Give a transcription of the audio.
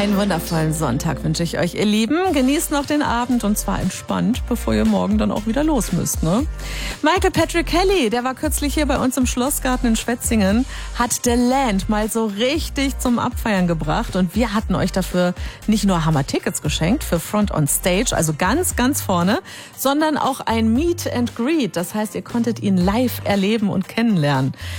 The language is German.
Einen wundervollen Sonntag wünsche ich euch, ihr Lieben. Genießt noch den Abend und zwar entspannt, bevor ihr morgen dann auch wieder los müsst, ne? Michael Patrick Kelly, der war kürzlich hier bei uns im Schlossgarten in Schwetzingen, hat The Land mal so richtig zum Abfeiern gebracht und wir hatten euch dafür nicht nur Hammer-Tickets geschenkt für Front on Stage, also ganz, ganz vorne, sondern auch ein Meet and Greet. Das heißt, ihr konntet ihn live erleben und kennenlernen.